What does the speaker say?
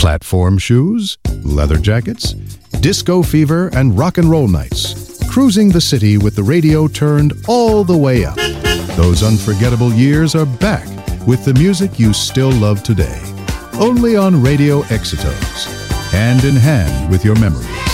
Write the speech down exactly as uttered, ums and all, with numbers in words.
Platform shoes, leather jackets, disco fever, and rock and roll nights. Cruising the city with the radio turned all the way up. Those unforgettable years are back with the music you still love today. Only on Radio Exitos, hand in hand with your memories.